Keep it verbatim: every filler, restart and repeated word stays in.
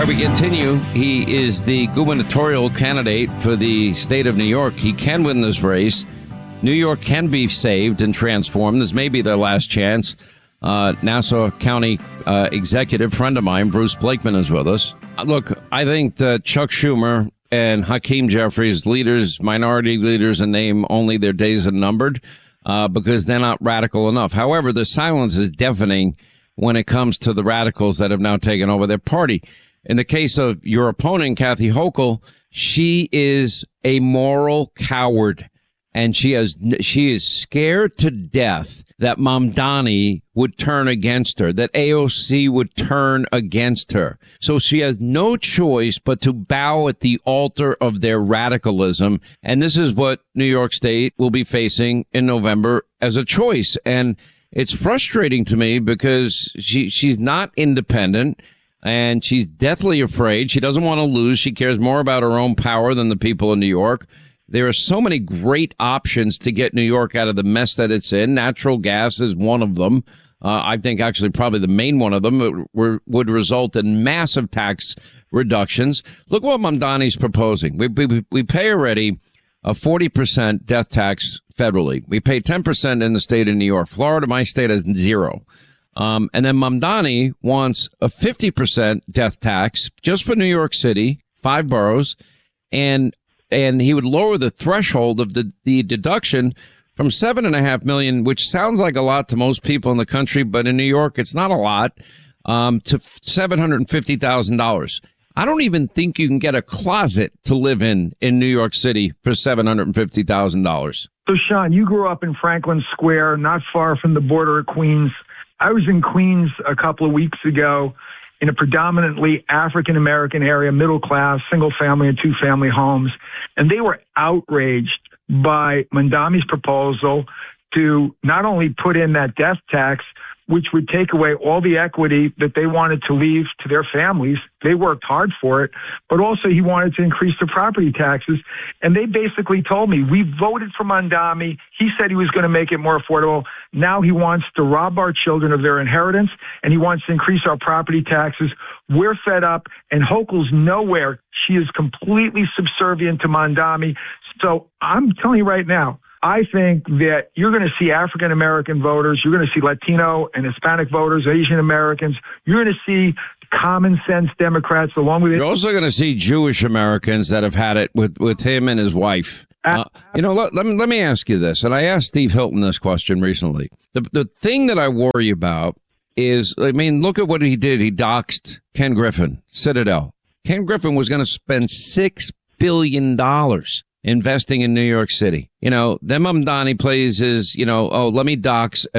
All right, we continue. He is the gubernatorial candidate for the state of New York. He can win this race. New York can be saved and transformed. This may be their last chance. Uh, Nassau County uh, executive friend of mine, Bruce Blakeman, is with us. Look, I think that Chuck Schumer and Hakeem Jeffries, leaders, minority leaders, and name only, their days are numbered uh, because they're not radical enough. However, the silence is deafening when it comes to the radicals that have now taken over their party. In the case of your opponent, Kathy Hochul, she is a moral coward, and she has she is scared to death that Mamdani would turn against her, that A O C would turn against her. So she has no choice but to bow at the altar of their radicalism. And this is what New York State will be facing in November as a choice. And it's frustrating to me because she she's not independent. And she's deathly afraid. She doesn't want to lose. She cares more about her own power than the people in New York. There are so many great options to get New York out of the mess that it's in. Natural gas is one of them. Uh, I think actually probably the main one of them would, would, would result in massive tax reductions. Look what Mamdani's proposing. We, we, we pay already a forty percent death tax federally. We pay ten percent in the state of New York. Florida, my state, has zero. Um, and then Mamdani wants a fifty percent death tax just for New York City, five boroughs, and and he would lower the threshold of the, the deduction from seven and a half million, which sounds like a lot to most people in the country, but in New York, it's not a lot, um, to seven hundred fifty thousand dollars. I don't even think you can get a closet to live in in New York City for seven hundred fifty thousand dollars. So, Sean, you grew up in Franklin Square, not far from the border of Queens. I was in Queens a couple of weeks ago in a predominantly African-American area, middle class, single family and two family homes. And they were outraged by Mamdani's proposal to not only put in that death tax, which would take away all the equity that they wanted to leave to their families. They worked hard for it, but also he wanted to increase the property taxes. And they basically told me, we voted for Mamdani. He said he was going to make it more affordable. Now he wants to rob our children of their inheritance, and he wants to increase our property taxes. We're fed up, and Hochul's nowhere. She is completely subservient to Mamdani. So I'm telling you right now, I think that you're going to see African-American voters, you're going to see Latino and Hispanic voters, Asian Americans, you're going to see common sense Democrats along with it. You're also going to see Jewish Americans that have had it with, with him and his wife. Uh, you know, let, let, me, let me ask you this, and I asked Steve Hilton this question recently. The, the thing that I worry about is, I mean, look at what he did. He doxed Ken Griffin, Citadel. Ken Griffin was going to spend six billion dollars investing in New York City. You know, then Mamdani plays his, you know, oh, let me dox